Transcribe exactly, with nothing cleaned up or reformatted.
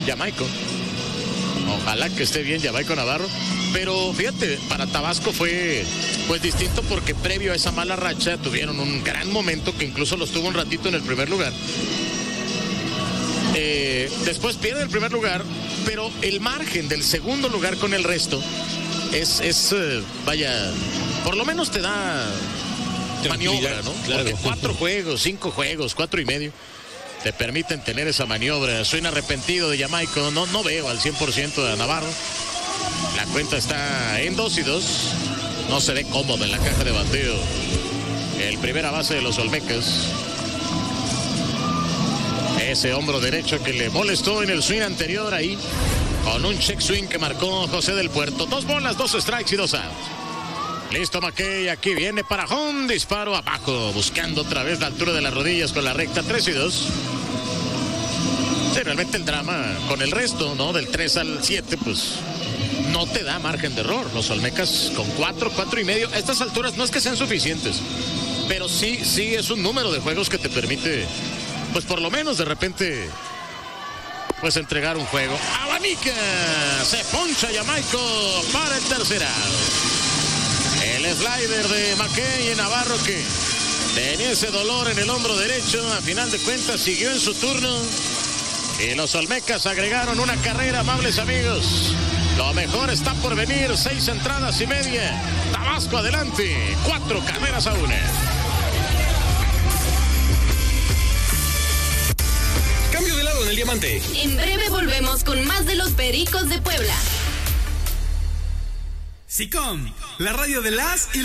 Jamaico. Ojalá que esté bien Jamaico Navarro. Pero fíjate, para Tabasco fue pues distinto porque previo a esa mala racha tuvieron un gran momento que incluso los tuvo un ratito en el primer lugar. Eh, después pierde el primer lugar, pero el margen del segundo lugar con el resto es, es eh, vaya, por lo menos te da maniobra, ¿no? Claro. Porque cuatro juegos, cinco juegos, cuatro y medio te permiten tener esa maniobra. Suena arrepentido de Jamaico, no, no veo al cien por ciento de Navarro. La cuenta está en dos y dos. No se ve cómodo en la caja de bateo el primera base de los Olmecas. Ese hombro derecho que le molestó en el swing anterior ahí, con un check swing que marcó José del Puerto. Dos bolas, dos strikes y dos outs. Listo McKay, aquí viene para home, disparo abajo, buscando otra vez la altura de las rodillas con la recta, tres y dos. Sí, realmente el drama con el resto, ¿no? Del tres al siete, pues no te da margen de error. Los Olmecas con cuatro, cuatro y medio. A estas alturas no es que sean suficientes, pero sí, sí es un número de juegos que te permite, pues por lo menos de repente, pues entregar un juego. Abanica, se poncha Jamaico para el tercer out. El slider de McKay y Navarro que tenía ese dolor en el hombro derecho, a final de cuentas siguió en su turno. Y los Olmecas agregaron una carrera, amables amigos. Lo mejor está por venir, seis entradas y media. Tabasco adelante, cuatro carreras a una. Cambio de lado en el diamante. En breve volvemos con más de los Pericos de Puebla. SICOM, la radio de las y